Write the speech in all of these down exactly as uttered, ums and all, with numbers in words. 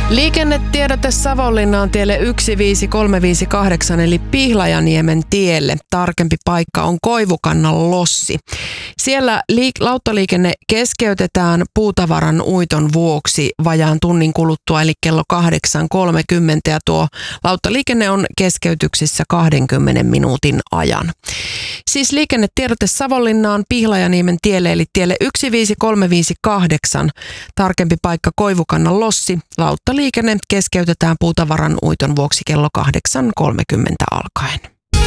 Liikennetiedote Savonlinnaan tielle yksi viisi kolme viisi kahdeksan eli Pihlajaniemen tielle. Tarkempi paikka on Koivukannan lossi. Siellä liik- lauttaliikenne keskeytetään puutavaran uiton vuoksi vajaan tunnin kuluttua eli kello kahdeksan kolmekymmentä ja tuo lauttaliikenne on keskeytyksissä kahdenkymmenen minuutin ajan. Siis liikennetiedote Savonlinnaan Pihlajaniemen tielle eli tielle yksi viisi kolme viisi kahdeksan. Tarkempi paikka Koivukannan lossi. Lauttaliikenne keskeytetään puutavaran uiton vuoksi kello kahdeksan kolmekymmentä alkaen.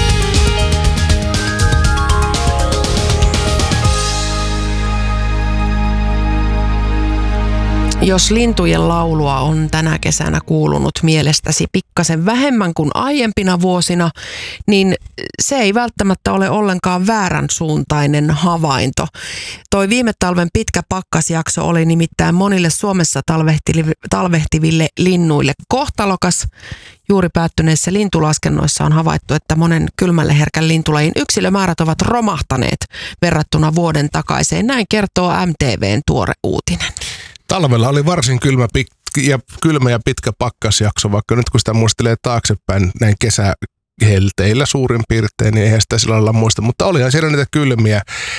Jos lintujen laulua on tänä kesänä kuulunut mielestäsi pikkasen vähemmän kuin aiempina vuosina, niin se ei välttämättä ole ollenkaan väärän suuntainen havainto. Toi viime talven pitkä pakkasjakso oli nimittäin monille Suomessa talvehtiville linnuille kohtalokas. Juuri päättyneissä lintulaskennoissa on havaittu, että monen kylmälle herkän lintulajin yksilömäärät ovat romahtaneet verrattuna vuoden takaiseen. Näin kertoo M T V:n tuore uutinen. Talvella oli varsin kylmä, pik- ja, kylmä ja pitkä pakkasjakso, vaikka nyt kun sitä muistelee taaksepäin näin kesähelteillä suurin piirtein, niin eihän sitä sillä lailla muista. Mutta olihan siellä niitä kylmiä.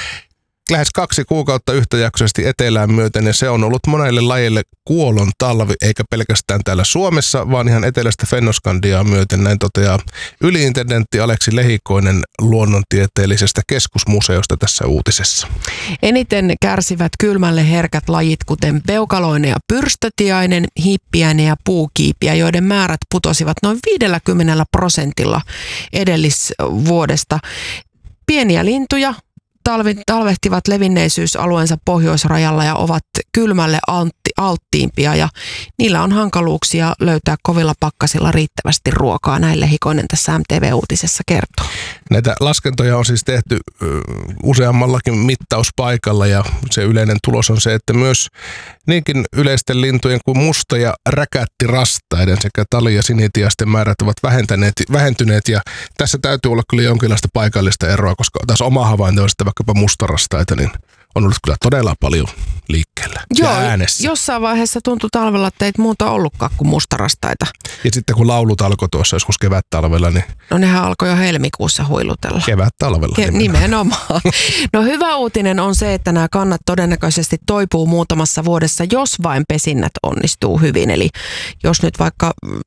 Lähes kaksi kuukautta yhtäjaksoisesti etelään myöten, ja se on ollut monelle lajille kuolon talvi, eikä pelkästään täällä Suomessa, vaan ihan etelästä Fennoskandiaa myöten, näin toteaa yliintendentti Aleksi Lehikoinen luonnontieteellisestä keskusmuseosta tässä uutisessa. Eniten kärsivät kylmälle herkät lajit, kuten peukaloinen ja pyrstötiainen, hippiäinen ja puukiipiä, joiden määrät putosivat noin viidelläkymmenellä prosentilla edellisvuodesta. Pieniä lintuja Talvi, talvehtivat levinneisyysalueensa pohjoisrajalla ja ovat kylmälle altti, alttiimpia ja niillä on hankaluuksia löytää kovilla pakkasilla riittävästi ruokaa. Näin Lehikoinen tässä M T V-uutisessa kertoo. Näitä laskentoja on siis tehty useammallakin mittauspaikalla ja se yleinen tulos on se, että myös niinkin yleisten lintujen kuin musta- ja räkättirastaiden sekä tali- ja sinitiaisten määrät ovat vähentäneet, vähentyneet ja tässä täytyy olla kyllä jonkinlaista paikallista eroa, koska taas oma havainto on sitten vaikkapa mustarastaita, niin on ollut kyllä todella paljon liikkeellä. Joo, ja äänessä. Jossain vaiheessa tuntui talvella, että ei muuta ollutkaan kuin mustarastaita. Ja sitten kun laulut alkoi tuossa joskus kevät-talvella, niin... No nehän alkoi jo helmikuussa huilutella. Kevät-talvella. Ke- nimenomaan. No hyvä uutinen on se, että nämä kannat todennäköisesti toipuu muutamassa vuodessa, jos vain pesinnät onnistuu hyvin. Eli jos nyt vaikka